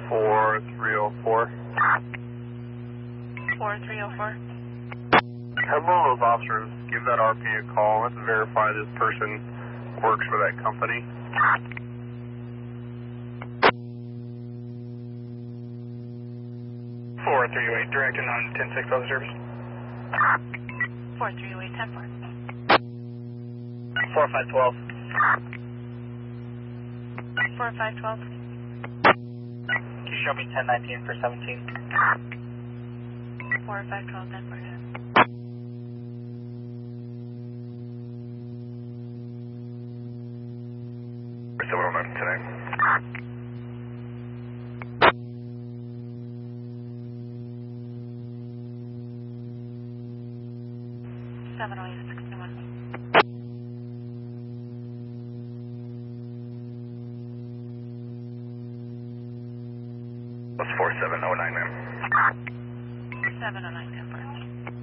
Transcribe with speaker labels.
Speaker 1: 4304.
Speaker 2: 4304.
Speaker 1: Have one of those officers give that RP a call. Let's verify this person works for that company. 4308, directed on 10-6 other service.
Speaker 2: 4308, 10-4.
Speaker 1: 4512.
Speaker 2: 4512.
Speaker 1: Can you show me 1019 for 17?
Speaker 2: 4512, 10-4.
Speaker 1: We're still on today.
Speaker 2: 708, 61.
Speaker 1: What's 4709, ma'am?
Speaker 2: 709, 10-4.